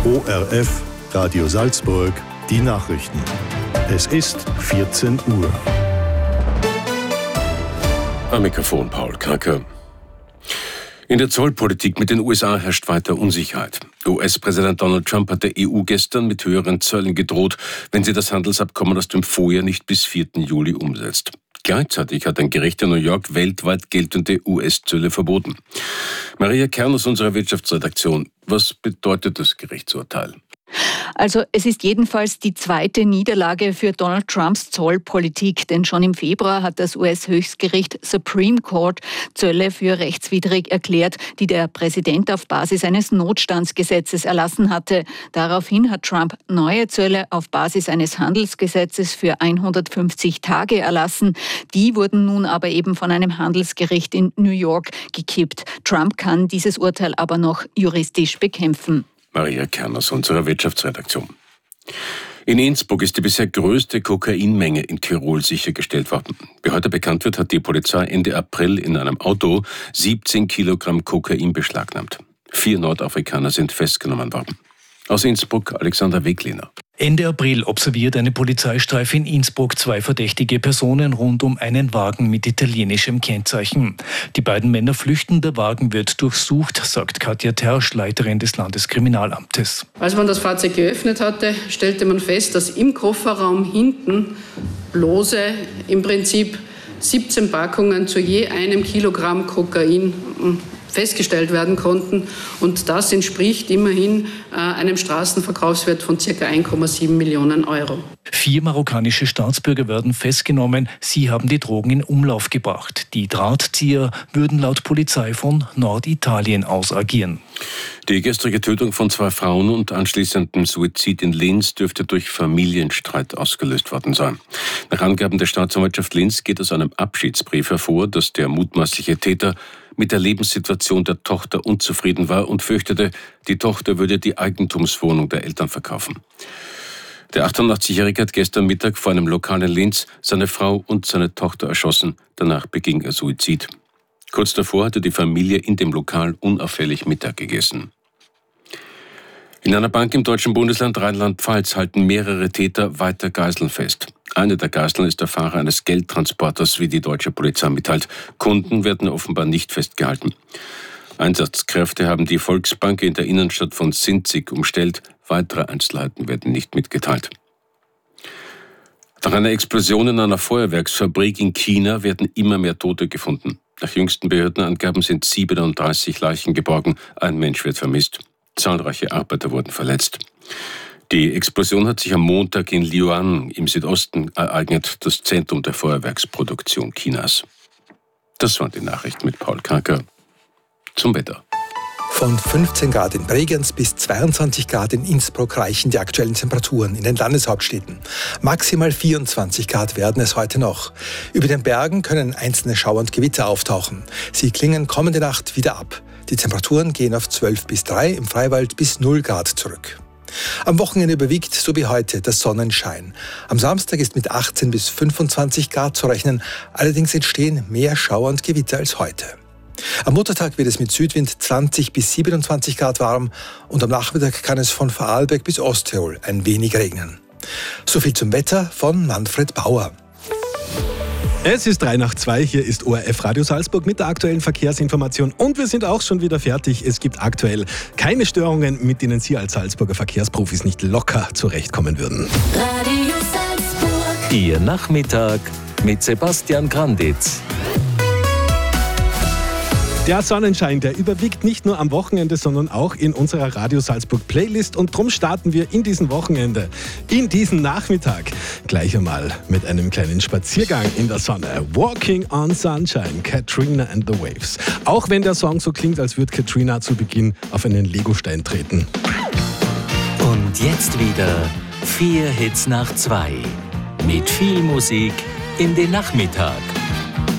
ORF, Radio Salzburg, die Nachrichten. Es ist 14 Uhr. Am Mikrofon Paul Kacker. In der Zollpolitik mit den USA herrscht weiter Unsicherheit. US-Präsident Donald Trump hat der EU gestern mit höheren Zöllen gedroht, wenn sie das Handelsabkommen aus dem Vorjahr nicht bis 4. Juli umsetzt. Gleichzeitig hat ein Gericht in New York weltweit geltende US-Zölle verboten. Maria Kern aus unserer Wirtschaftsredaktion. Was bedeutet das Gerichtsurteil? Also es ist jedenfalls die zweite Niederlage für Donald Trumps Zollpolitik, denn schon im Februar hat das US-Höchstgericht Supreme Court Zölle für rechtswidrig erklärt, die der Präsident auf Basis eines Notstandsgesetzes erlassen hatte. Daraufhin hat Trump neue Zölle auf Basis eines Handelsgesetzes für 150 Tage erlassen. Die wurden nun aber eben von einem Handelsgericht in New York gekippt. Trump kann dieses Urteil aber noch juristisch bekämpfen. Maria Kern aus unserer Wirtschaftsredaktion. In Innsbruck ist die bisher größte Kokainmenge in Tirol sichergestellt worden. Wie heute bekannt wird, hat die Polizei Ende April in einem Auto 17 Kilogramm Kokain beschlagnahmt. 4 Nordafrikaner sind festgenommen worden. Aus Innsbruck Alexander Wegliner. Ende April observiert eine Polizeistreife in Innsbruck 2 verdächtige Personen rund um einen Wagen mit italienischem Kennzeichen. Die beiden Männer flüchten, der Wagen wird durchsucht, sagt Katja Tersch, Leiterin des Landeskriminalamtes. Als man das Fahrzeug geöffnet hatte, stellte man fest, dass im Kofferraum hinten lose im Prinzip 17 Packungen zu je 1 Kilogramm Kokain festgestellt werden konnten. Und das entspricht immerhin einem Straßenverkaufswert von ca. 1,7 Millionen Euro. 4 marokkanische Staatsbürger werden festgenommen. Sie haben die Drogen in Umlauf gebracht. Die Drahtzieher würden laut Polizei von Norditalien aus agieren. Die gestrige Tötung von 2 Frauen und anschließendem Suizid in Linz dürfte durch Familienstreit ausgelöst worden sein. Nach Angaben der Staatsanwaltschaft Linz geht aus einem Abschiedsbrief hervor, dass der mutmaßliche Täter mit der Lebenssituation der Tochter unzufrieden war und fürchtete, die Tochter würde die Eigentumswohnung der Eltern verkaufen. Der 88-Jährige hat gestern Mittag vor einem Lokal in Linz seine Frau und seine Tochter erschossen. Danach beging er Suizid. Kurz davor hatte die Familie in dem Lokal unauffällig Mittag gegessen. In einer Bank im deutschen Bundesland Rheinland-Pfalz halten mehrere Täter weiter Geiseln fest. Eine der Geiseln ist der Fahrer eines Geldtransporters, wie die deutsche Polizei mitteilt. Kunden werden offenbar nicht festgehalten. Einsatzkräfte haben die Volksbank in der Innenstadt von Sinzig umstellt. Weitere Einzelheiten werden nicht mitgeteilt. Nach einer Explosion in einer Feuerwerksfabrik in China werden immer mehr Tote gefunden. Nach jüngsten Behördenangaben sind 37 Leichen geborgen. Ein Mensch wird vermisst. Zahlreiche Arbeiter wurden verletzt. Die Explosion hat sich am Montag in Luoyang im Südosten ereignet, das Zentrum der Feuerwerksproduktion Chinas. Das waren die Nachrichten mit Paul Kacker. Zum Wetter. Von 15 Grad in Bregenz bis 22 Grad in Innsbruck reichen die aktuellen Temperaturen in den Landeshauptstädten. Maximal 24 Grad werden es heute noch. Über den Bergen können einzelne Schauer und Gewitter auftauchen. Sie klingen kommende Nacht wieder ab. Die Temperaturen gehen auf 12 bis 3, im Freiwald bis 0 Grad zurück. Am Wochenende überwiegt, so wie heute, der Sonnenschein. Am Samstag ist mit 18 bis 25 Grad zu rechnen. Allerdings entstehen mehr Schauer und Gewitter als heute. Am Muttertag wird es mit Südwind 20 bis 27 Grad warm und am Nachmittag kann es von Vorarlberg bis Osttirol ein wenig regnen. So viel zum Wetter von Manfred Bauer. Es ist 3:02, hier ist ORF Radio Salzburg mit der aktuellen Verkehrsinformation und wir sind auch schon wieder fertig. Es gibt aktuell keine Störungen, mit denen Sie als Salzburger Verkehrsprofis nicht locker zurechtkommen würden. Radio Salzburg. Ihr Nachmittag mit Sebastian Granditz. Der Sonnenschein, der überwiegt nicht nur am Wochenende, sondern auch in unserer Radio Salzburg Playlist. Und drum starten wir in diesem Wochenende, in diesen Nachmittag, gleich einmal mit einem kleinen Spaziergang in der Sonne. Walking on Sunshine, Katrina and the Waves. Auch wenn der Song so klingt, als würde Katrina zu Beginn auf einen Legostein treten. Und jetzt wieder 4 Hits nach 2. Mit viel Musik in den Nachmittag.